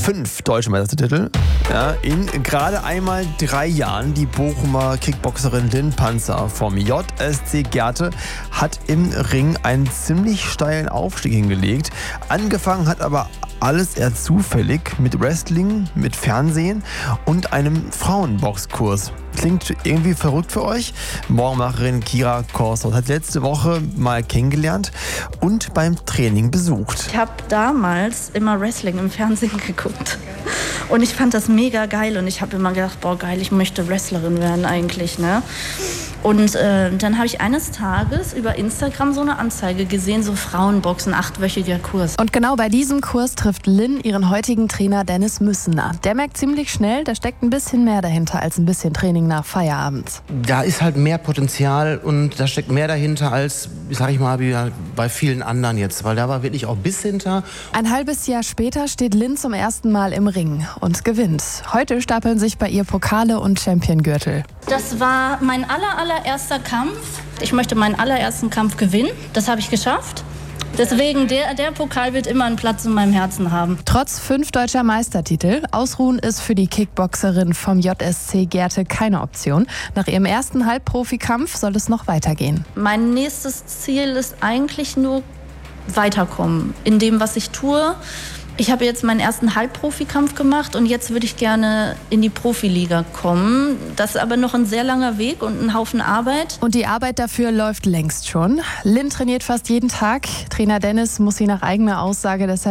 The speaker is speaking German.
5 deutsche Meistertitel. Ja, in gerade einmal 3 Jahren. Die Bochumer Kickboxerin Lynn Panzer vom JSC Gerte hat im Ring einen ziemlich steilen Aufstieg hingelegt. Angefangen hat aber alles eher zufällig mit Wrestling, mit Fernsehen und einem Frauenboxkurs. Klingt irgendwie verrückt für euch? Morgenmacherin Kira Korshaus hat letzte Woche mal kennengelernt und beim Training besucht. Ich habe damals immer Wrestling im Fernsehen geguckt und ich fand das mega geil und ich habe immer gedacht, boah geil, ich möchte Wrestlerin werden eigentlich, ne? Und dann habe ich eines Tages über Instagram so eine Anzeige gesehen, so Frauenboxen, 8-wöchiger Kurs. Und genau bei diesem Kurs trifft Lynn ihren heutigen Trainer Dennis Müssener. Der merkt ziemlich schnell, da steckt ein bisschen mehr dahinter als ein bisschen Training nach Feierabend. Da ist halt mehr Potenzial und da steckt mehr dahinter als, sag ich mal, wie bei vielen anderen jetzt. Weil da war wirklich auch Biss hinter. Ein halbes Jahr später steht Lynn zum ersten Mal im Ring und gewinnt. Heute stapeln sich bei ihr Pokale und Championgürtel. Das war mein allererster Kampf. Ich möchte meinen allerersten Kampf gewinnen. Das habe ich geschafft. Deswegen, der Pokal wird immer einen Platz in meinem Herzen haben. Trotz 5 deutscher Meistertitel, ausruhen ist für die Kickboxerin vom JSC Gerte keine Option. Nach ihrem ersten Halbprofikampf soll es noch weitergehen. Mein nächstes Ziel ist eigentlich nur weiterkommen in dem, was ich tue. Ich habe jetzt meinen ersten Halbprofikampf gemacht und jetzt würde ich gerne in die Profiliga kommen. Das ist aber noch ein sehr langer Weg und ein Haufen Arbeit. Und die Arbeit dafür läuft längst schon. Lynn trainiert fast jeden Tag. Trainer Dennis muss sie nach eigener Aussage deshalb